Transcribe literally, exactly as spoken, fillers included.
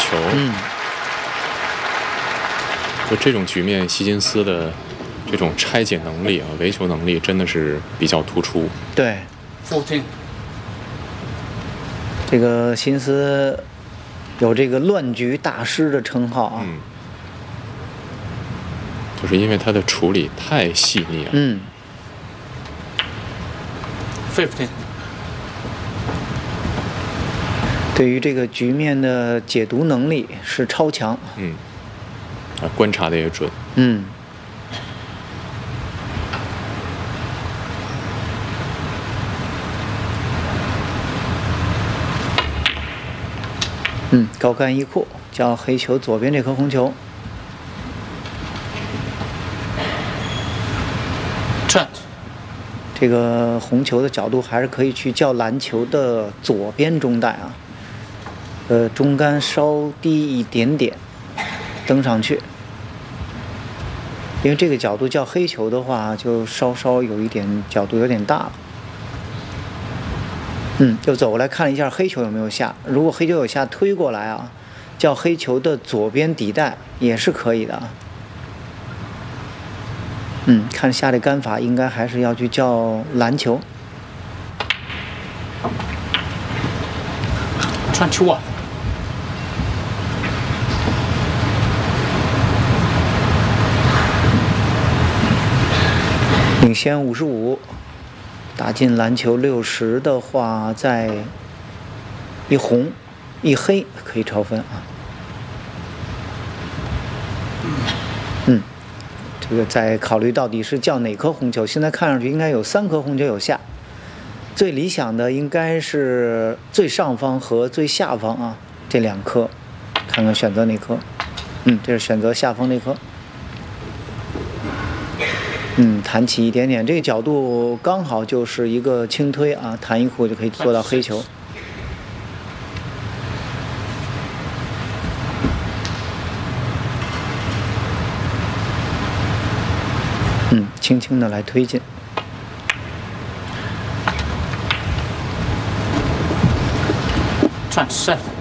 球。 嗯， 就这种局面，希金斯的这种拆解能力啊，围球能力真的是比较突出。 对， fourteen。 这个辛斯有这个乱局大师的称号啊。 嗯，就是因为他的处理太细腻了。 嗯。 fifteen。 对于这个局面的解读能力是超强。 嗯，啊，观察的也准。 嗯。嗯，高杆一库，叫黑球左边这颗红球。 Trent。 这个红球的角度还是可以去叫篮球的左边中带啊。呃，中杆稍低一点点，登上去。因为这个角度叫黑球的话，就稍稍有一点角度有点大了。嗯，就走过来看了一下黑球有没有下，如果黑球有下，推过来啊，叫黑球的左边底带也是可以的啊。嗯，看下这杆法，应该还是要去叫篮球。 twenty-one。 领先五十五，打进篮球六十的话，再一红一黑可以超分啊。嗯，这个再考虑到底是叫哪颗红球，现在看上去应该有三颗红球有下，最理想的应该是最上方和最下方啊这两颗，看看选择哪颗。嗯，这是选择下方那颗。嗯，弹起一点点，这个角度刚好就是一个轻推啊，弹一库就可以做到黑球。嗯，轻轻的来推进。 twenty-seven。